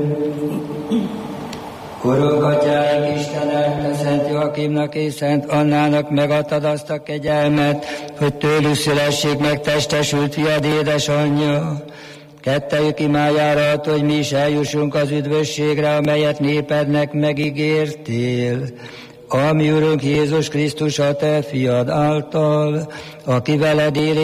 Urunk, atyáink Istenek, te Szent Joakimnak és Szent Annának megadtad azt a kegyelmet, hogy tőlük szülessék meg testesült fiad édesanyja. Kettejük imájára add, hogy mi is eljussunk az üdvösségre, amelyet népednek megígértél. A mi Urunk Jézus Krisztus, a te fiad által, aki veled él